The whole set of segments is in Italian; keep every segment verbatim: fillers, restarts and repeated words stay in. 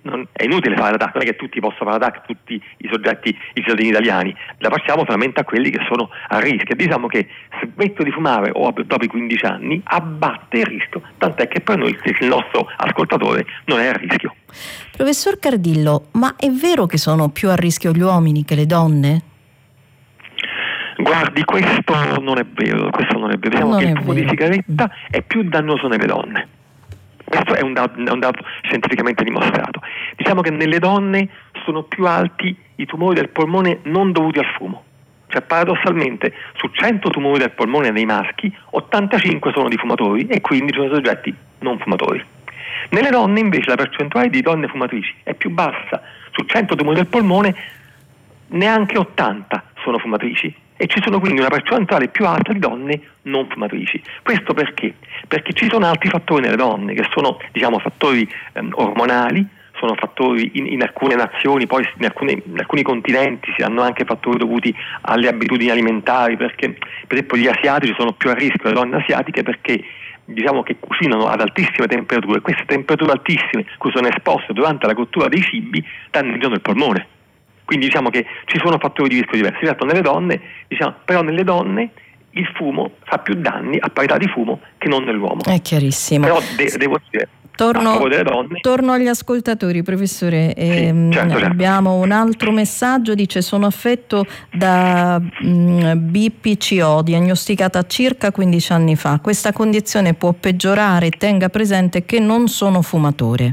non, è inutile fare la T A C, non è che tutti possono fare la T A C, tutti i soggetti, i cittadini italiani, la facciamo solamente a quelli che sono a rischio. Diciamo che se smetto di fumare o dopo i quindici anni abbatte il rischio, tant'è che per noi il nostro ascoltatore non è a rischio. Professor Cardillo, ma è vero che sono più a rischio gli uomini che le donne? Guardi, questo non è vero, questo non è vero. Diciamo non che è il fumo vero. di sigaretta è più dannoso nelle donne. Questo è un dato, è un dato scientificamente dimostrato. Diciamo che nelle donne sono più alti i tumori del polmone non dovuti al fumo. Cioè paradossalmente su cento tumori del polmone nei maschi, ottantacinque sono di fumatori e quindici sono soggetti non fumatori. Nelle donne invece la percentuale di donne fumatrici è più bassa. Su cento tumori del polmone neanche ottanta sono fumatrici. E ci sono quindi una percentuale più alta di donne non fumatrici. Questo perché? Perché ci sono altri fattori nelle donne che sono, diciamo, fattori ehm, ormonali, sono fattori in, in alcune nazioni, poi in, alcune, in alcuni continenti si hanno anche fattori dovuti alle abitudini alimentari, perché per esempio gli asiatici sono più a rischio, le donne asiatiche, perché diciamo che cucinano ad altissime temperature, queste temperature altissime cui sono esposte durante la cottura dei cibi danneggiano il polmone. Quindi diciamo che ci sono fattori di rischio diversi. Certo, nelle donne, diciamo, però nelle donne il fumo fa più danni a parità di fumo che non nell'uomo. È chiarissimo. Però de- devo dire, Torno, a favore delle donne. torno agli ascoltatori, professore. Sì, ehm, certo, certo. Abbiamo un altro messaggio, dice: sono affetto da mh, B P C O, diagnosticata circa quindici anni fa. Questa condizione può peggiorare, tenga presente che non sono fumatore.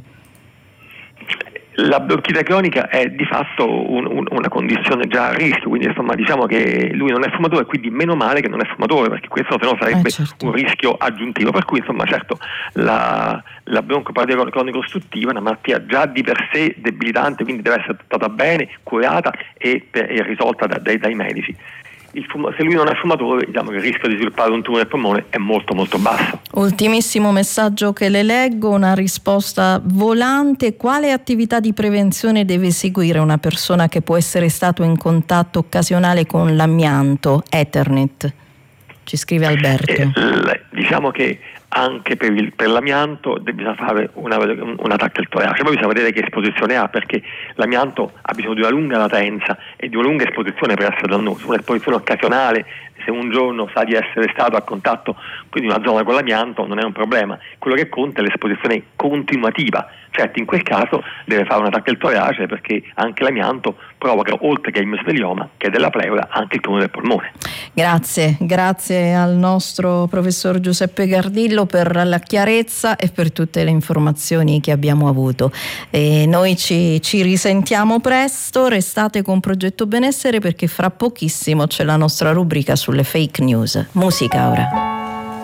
La bronchite cronica è di fatto un, un, una condizione già a rischio, quindi insomma diciamo che lui non è fumatore, quindi meno male che non è fumatore, perché questo se no sarebbe eh, certo. un rischio aggiuntivo. Per cui insomma certo la, la broncopatia cronico ostruttiva è una malattia già di per sé debilitante, quindi deve essere trattata bene, curata e, e risolta da, dai, dai medici. Il fumo, se lui non è fumatore, diciamo che il rischio di sviluppare un tumore del polmone è molto molto basso. Ultimissimo messaggio che le leggo, una risposta volante: quale attività di prevenzione deve seguire una persona che può essere stato in contatto occasionale con l'amianto? Ethernet, ci scrive Alberto. Eh, l- diciamo che anche per, il, per l'amianto bisogna fare una, un attacco al torace, poi bisogna vedere che esposizione ha, perché l'amianto ha bisogno di una lunga latenza e di una lunga esposizione per essere dannoso. Un'esposizione occasionale, se un giorno sa di essere stato a contatto quindi una zona con l'amianto, non è un problema. Quello che conta è l'esposizione continuativa. Certo, in quel caso deve fare un attacco al torace, perché anche l'amianto provoca, oltre che il mesotelioma, che è della pleura, anche il tumore del polmone. Grazie, grazie al nostro professor Giuseppe Cardillo per la chiarezza e per tutte le informazioni che abbiamo avuto. E noi ci, ci risentiamo presto, restate con Progetto Benessere, perché fra pochissimo c'è la nostra rubrica sulle fake news. Musica ora.